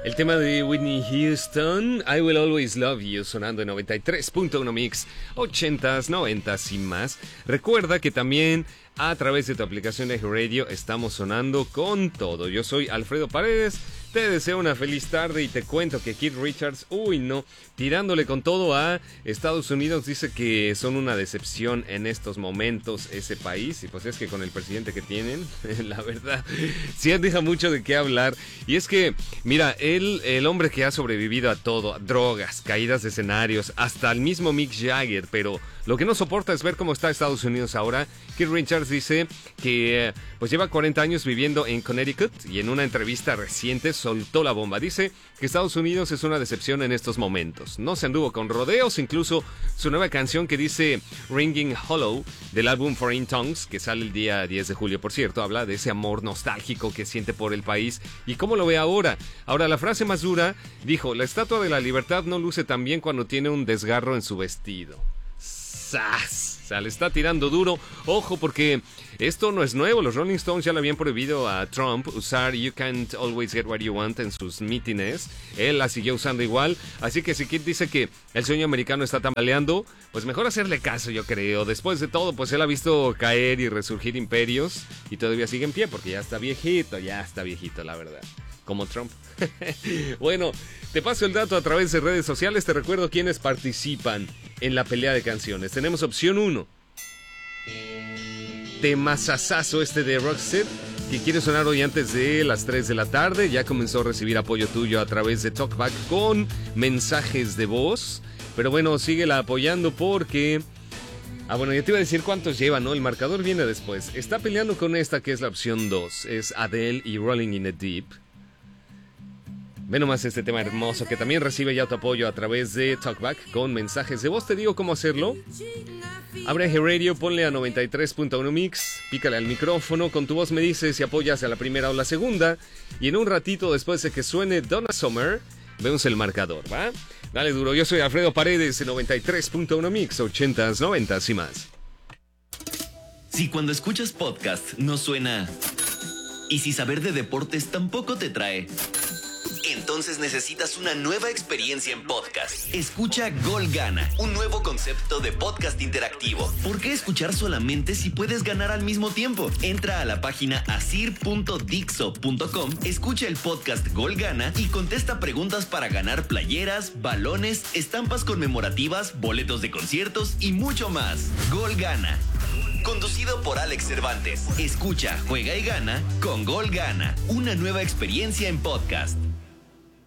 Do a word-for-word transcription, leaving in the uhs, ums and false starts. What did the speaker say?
El tema de Whitney Houston, I Will Always Love You, sonando en noventa y tres punto uno Mix, ochentas, noventas y más. Recuerda que también a través de tu aplicación de Radio estamos sonando con todo. Yo soy Alfredo Paredes, te deseo una feliz tarde y te cuento que Keith Richards, uy no, tirándole con todo a Estados Unidos, dice que son una decepción en estos momentos ese país, y pues es que con el presidente que tienen, la verdad, sí deja mucho de qué hablar. Y es que, mira, él, el hombre que ha sobrevivido a todo, a drogas, caídas de escenarios, hasta el mismo Mick Jagger, pero lo que no soporta es ver cómo está Estados Unidos ahora. Keith Richards dice que pues lleva cuarenta años viviendo en Connecticut y en una entrevista reciente soltó la bomba. Dice que Estados Unidos es una decepción en estos momentos. No se anduvo con rodeos, incluso su nueva canción que dice Ringing Hollow del álbum Foreign Tongues, que sale el día diez de julio, por cierto, habla de ese amor nostálgico que siente por el país y cómo lo ve ahora. Ahora, la frase más dura, dijo, la Estatua de la Libertad no luce tan bien cuando tiene un desgarro en su vestido. ¡Sas! O sea, le está tirando duro. Ojo, porque esto no es nuevo. Los Rolling Stones ya le habían prohibido a Trump usar You Can't Always Get What You Want en sus mítines. Él la siguió usando igual. Así que si Kid dice que el sueño americano está tambaleando, pues mejor hacerle caso, yo creo. Después de todo, pues él ha visto caer y resurgir imperios y todavía sigue en pie porque ya está viejito, ya está viejito, la verdad. Como Trump. Bueno, te paso el dato a través de redes sociales. Te recuerdo quiénes participan en la pelea de canciones. Tenemos opción uno. Temazazazo este de Roxette, que quiere sonar hoy antes de las tres de la tarde. Ya comenzó a recibir apoyo tuyo a través de Talkback con mensajes de voz. Pero bueno, síguela apoyando porque... Ah, bueno, ya te iba a decir cuántos lleva, ¿no? El marcador viene después. Está peleando con esta que es la opción dos. Es Adele y Rolling in the Deep. Ve nomás este tema hermoso que también recibe ya tu apoyo a través de Talkback con mensajes de voz. Te digo cómo hacerlo. Abre Radio, ponle a noventa y tres punto uno Mix, pícale al micrófono, con tu voz me dices si apoyas a la primera o la segunda. Y en un ratito después de que suene Donna Summer, vemos el marcador, ¿va? Dale duro, yo soy Alfredo Paredes en noventa y tres punto uno Mix, ochentas, noventas y más. Si cuando escuchas podcast no suena... Y si saber de deportes tampoco te trae... Entonces necesitas una nueva experiencia en podcast. Escucha Gol Gana, un nuevo concepto de podcast interactivo. ¿Por qué escuchar solamente si puedes ganar al mismo tiempo? Entra a la página asir punto dixo punto com, escucha el podcast Gol Gana y contesta preguntas para ganar playeras, balones, estampas conmemorativas, boletos de conciertos y mucho más. Gol Gana. Conducido por Alex Cervantes. Escucha, juega y gana con Gol Gana, una nueva experiencia en podcast.